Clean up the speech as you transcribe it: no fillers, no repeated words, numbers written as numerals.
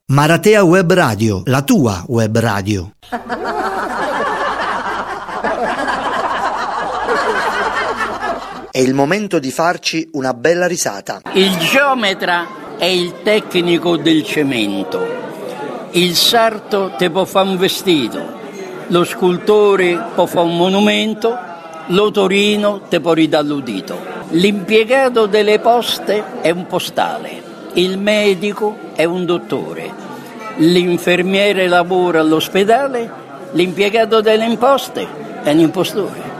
Maratea Web Radio, la tua web radio. È il momento di farci una bella risata. Il geometra è il tecnico del cemento. Il sarto te può fare un vestito. Lo scultore può fare un monumento. L'otorino te può ridare l'udito. L'impiegato delle poste è un postale. Il medico è un dottore, l'infermiere lavora all'ospedale, l'impiegato delle imposte è un impostore.